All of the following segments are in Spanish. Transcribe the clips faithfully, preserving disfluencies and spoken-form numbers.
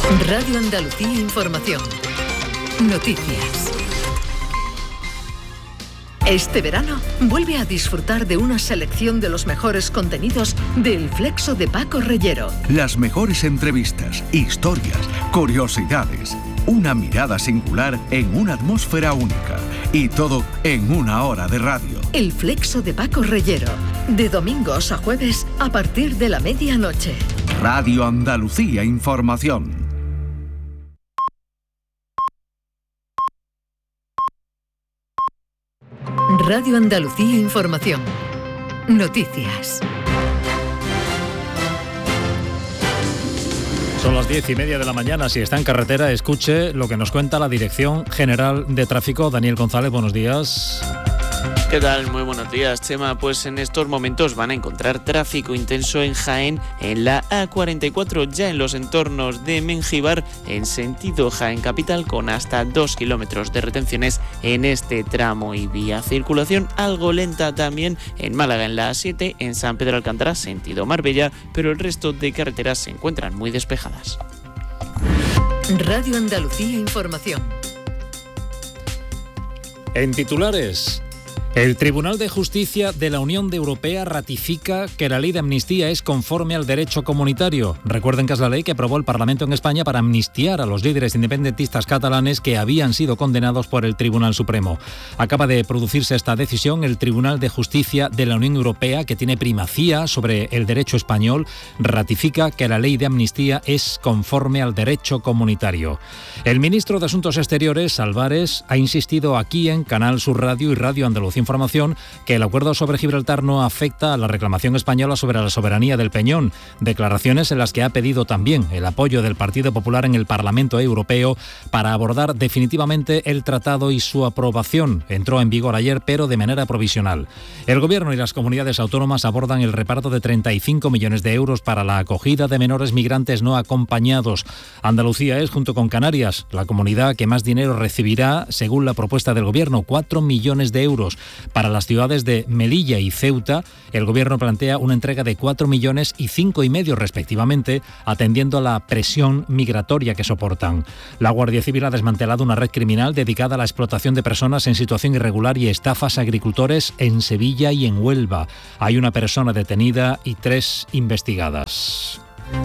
Radio Andalucía Información. Noticias. Este verano vuelve a disfrutar de una selección de los mejores contenidos del Flexo de Paco Reyero. Las mejores entrevistas, historias, curiosidades, una mirada singular en una atmósfera única. Y todo en una hora de radio. El Flexo de Paco Reyero. De domingos a jueves a partir de la medianoche. Radio Andalucía Información. Radio Andalucía Información. Noticias. Son las diez y media de la mañana. Si está en carretera, escuche lo que nos cuenta la Dirección General de Tráfico. Daniel González, buenos días. ¿Qué tal? Muy buenos días, Chema. Pues en estos momentos van a encontrar tráfico intenso en Jaén, en la A cuarenta y cuatro, ya en los entornos de Mengíbar, en sentido Jaén Capital, con hasta dos kilómetros de retenciones en este tramo y vía. Circulación algo lenta también en Málaga, en la A siete, en San Pedro Alcántara, sentido Marbella, pero el resto de carreteras se encuentran muy despejadas. Radio Andalucía Información. En titulares. El Tribunal de Justicia de la Unión Europea ratifica que la ley de amnistía es conforme al derecho comunitario. Recuerden que es la ley que aprobó el Parlamento en España para amnistiar a los líderes independentistas catalanes que habían sido condenados por el Tribunal Supremo. Acaba de producirse esta decisión. El Tribunal de Justicia de la Unión Europea, que tiene primacía sobre el derecho español, ratifica que la ley de amnistía es conforme al derecho comunitario. El ministro de Asuntos Exteriores, Álvarez, ha insistido aquí en Canal Sur Radio y Radio Andalucía Información que el acuerdo sobre Gibraltar no afecta a la reclamación española sobre la soberanía del Peñón. Declaraciones en las que ha pedido también el apoyo del Partido Popular en el Parlamento Europeo para abordar definitivamente el tratado y su aprobación. Entró en vigor ayer, pero de manera provisional. El Gobierno y las comunidades autónomas abordan el reparto de treinta y cinco millones de euros para la acogida de menores migrantes no acompañados. Andalucía es, junto con Canarias, la comunidad que más dinero recibirá, según la propuesta del Gobierno, cuatro millones de euros. Para las ciudades de Melilla y Ceuta, el Gobierno plantea una entrega de cuatro millones y cinco y medio respectivamente, atendiendo a la presión migratoria que soportan. La Guardia Civil ha desmantelado una red criminal dedicada a la explotación de personas en situación irregular y estafas a agricultores en Sevilla y en Huelva. Hay una persona detenida y tres investigadas.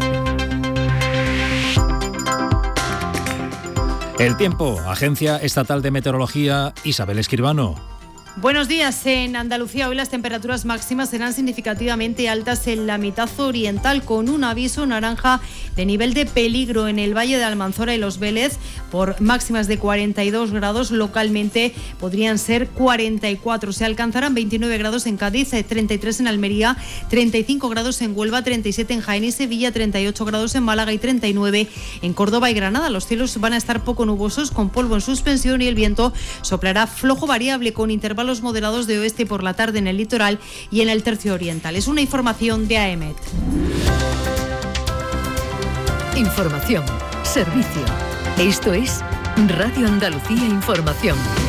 El tiempo, Agencia Estatal de Meteorología, Isabel Escribano. Buenos días. En Andalucía hoy las temperaturas máximas serán significativamente altas en la mitad oriental, con un aviso naranja de nivel de peligro en el Valle de Almanzora y Los Vélez por máximas de cuarenta y dos grados. Localmente podrían ser cuarenta y cuatro. Se alcanzarán veintinueve grados en Cádiz, treinta y tres en Almería, treinta y cinco grados en Huelva, treinta y siete en Jaén y Sevilla, treinta y ocho grados en Málaga y treinta y nueve en Córdoba y Granada. Los cielos van a estar poco nubosos, con polvo en suspensión, y el viento soplará flojo variable con intervalos los moderados de oeste por la tarde en el litoral y en el tercio oriental. Es una información de A E M E T. Información, servicio. Esto es Radio Andalucía Información.